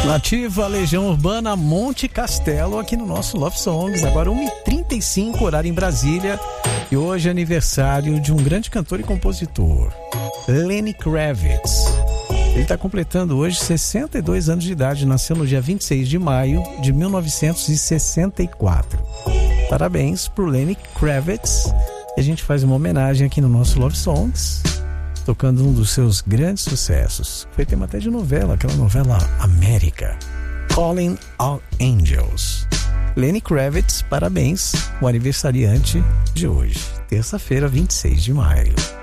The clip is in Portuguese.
Nativa, Legião Urbana, Monte Castelo, aqui no nosso Love Songs. Agora 1h35, horário em Brasília. E hoje é aniversário de um grande cantor e compositor, Lenny Kravitz. Ele está completando hoje 62 anos de idade. Nasceu no dia 26 de maio de 1964. Parabéns pro Lenny Kravitz. E a gente faz uma homenagem aqui no nosso Love Songs, tocando um dos seus grandes sucessos. Foi tema até de novela, aquela novela América, Calling All Angels. Lenny Kravitz, parabéns, o aniversariante de hoje, terça-feira, 26 de maio.